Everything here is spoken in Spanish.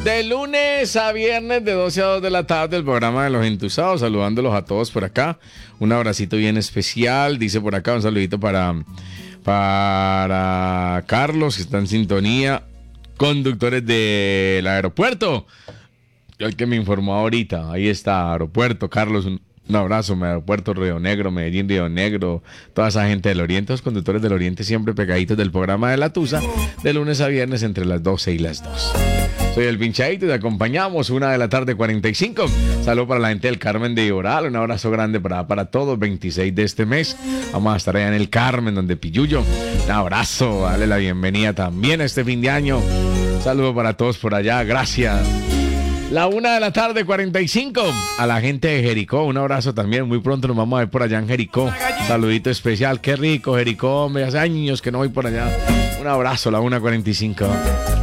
De lunes a viernes de 12 a 2 de la tarde, el programa de Los Entusados, saludándolos a todos por acá. Un abracito bien especial, dice por acá, un saludito para Carlos, que está en sintonía. Conductores del aeropuerto, el que me informó ahorita, ahí está, aeropuerto, Carlos, un abrazo, aeropuerto Río Negro, Medellín, Río Negro, toda esa gente del Oriente, los conductores del Oriente siempre pegaditos del programa de La Tusa, de lunes a viernes entre las 12 y las 2. Soy el Pinchadito y te acompañamos 1:45 PM. Saludos para la gente del Carmen de Iboral, un abrazo grande para todos, 26 de este mes. Vamos a estar allá en el Carmen, donde Pilluyo. Un abrazo, dale la bienvenida también a este fin de año. Saludos para todos por allá, gracias. 1:45 PM. A la gente de Jericó, un abrazo también. Muy pronto nos vamos a ver por allá en Jericó. Saludito especial, qué rico Jericó, hombre, hace años que no voy por allá. Un abrazo, 1:45 PM.